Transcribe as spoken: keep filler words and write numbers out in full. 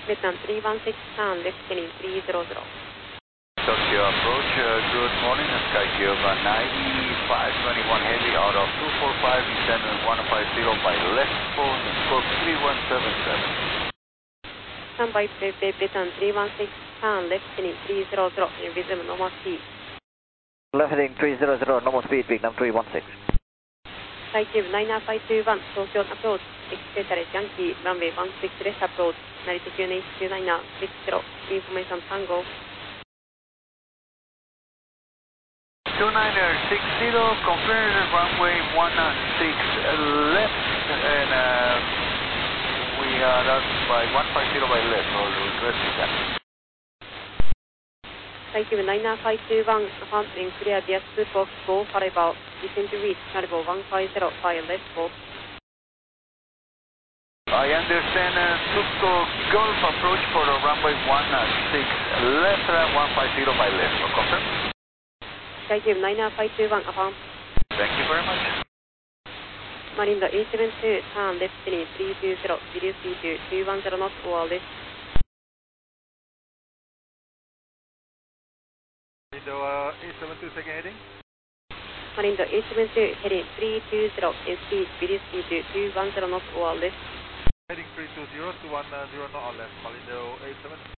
Vietnam three one six, turn left heading three zero zero. Tokyo approach, uh, good morning, Sky Cuba ninety-five twenty-one heavy out of two four five, descend one five zero by left phone, scope three one seven seven. Standby Vietnam three one six, turn left heading three zero zero, resume normal speed. Left heading three zero zero, normal speed, Vietnam three one six. Sky Cube nine nine five two one, Tokyo approach, Exeter Yankee, runway one six left approach, altitude eight two nine six zero, information Tango. two niner six zero, confirm runway one six left, and uh, we are out by one five zero by left, or request is that. Sky Cube nine nine five two one, affirm and clear via two box, go Farival, descend to reach Farival one five zero by left box. I understand uh, Tuco Golf approach for the runway one six left, uh, one five zero by left, confirm? Sky Cube nine nine five two one, affirm. Thank you very much. Marindo eight seven two, turn left heading three two zero, reduce speed to two one zero knots or less. Marindo uh, eight seven two, second heading. Marindo eight seven two, heading three two zero, and speed, reduce speed to two one zero knots or less. Heading three two zero, two one zero knot or less, Marindo eight seven.